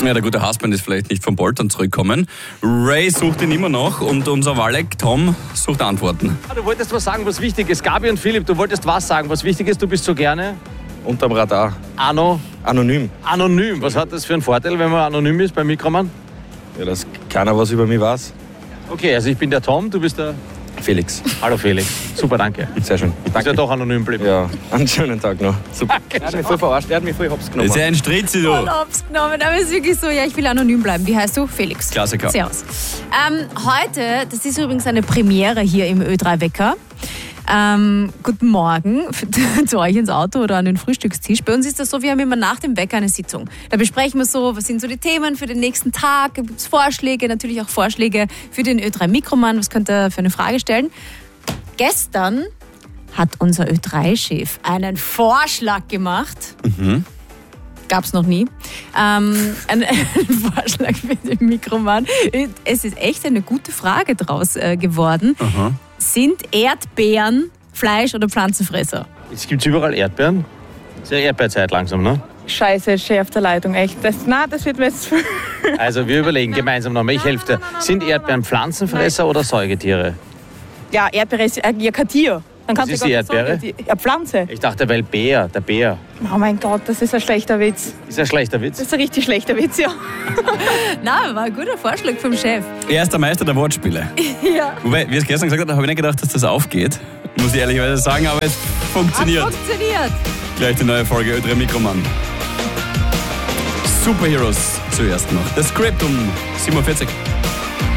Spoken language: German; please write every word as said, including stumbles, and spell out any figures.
Ja, der gute Husband ist vielleicht nicht vom Poltern zurückgekommen. Ray sucht ihn immer noch und unser Walek, Tom, sucht Antworten. Du wolltest was sagen, was wichtig ist. Gabi und Philipp, du wolltest was sagen, was wichtig ist. Du bist so gerne... Unterm Radar. Ano? Anonym. Anonym. Was hat das für einen Vorteil, wenn man anonym ist beim Mikroman? Ja, dass keiner was über mich weiß. Okay, also ich bin der Tom, du bist der... Felix. Hallo Felix. Super, danke. Sehr schön. Danke. Ist ja doch anonym bleiben. Ja, einen schönen Tag noch. Super. Er hat mich voll verarscht, er hat mich voll hops genommen. Das ist ja ein Stritzi, du. Voll hops genommen, aber es ist wirklich so, ja, ich will anonym bleiben. Wie heißt du? Felix. Klassiker. Servus. Ähm, heute, das ist übrigens eine Premiere hier im Ö drei Wecker. Ähm, guten Morgen zu euch ins Auto oder an den Frühstückstisch. Bei uns ist das so, wir haben immer nach dem Wecker eine Sitzung. Da besprechen wir so, was sind so die Themen für den nächsten Tag, gibt es Vorschläge, natürlich auch Vorschläge für den Ö drei Mikroman, was könnt ihr für eine Frage stellen. Gestern hat unser Ö drei Chef einen Vorschlag gemacht. Mhm. Gab es noch nie. Ähm, ein, ein Vorschlag für den Mikroman. Es ist echt eine gute Frage draus äh, geworden. Aha. Sind Erdbeeren Fleisch- oder Pflanzenfresser? Jetzt gibt es überall Erdbeeren. Ist ja Erdbeerzeit langsam, ne? Scheiße, Chef auf der Leitung, echt. Das, na, das wird mir jetzt... Also wir überlegen gemeinsam nochmal. Ich helfe dir. Sind Erdbeeren Pflanzenfresser oder Säugetiere? Ja, Erdbeere ist äh, ja kein Tier. Dann kannst Was du ist die gar nicht sagen, Erdbeere? die- Ja, Pflanze. Ich dachte, weil Bär, der Bär. Oh mein Gott, das ist ein schlechter Witz. Ist ein schlechter Das Witz. ist ein richtig schlechter Witz, ja. Na, war ein guter Vorschlag vom Chef. Er ist der Meister der Wortspiele. Ja. Wobei, wie es gestern gesagt hat, habe ich nicht gedacht, dass das aufgeht. Muss ich ehrlicherweise sagen, aber es funktioniert. Hat funktioniert. Gleich die neue Folge Ö drei Mikroman. Superheroes zuerst noch. Das Script um sieben Uhr vierzig.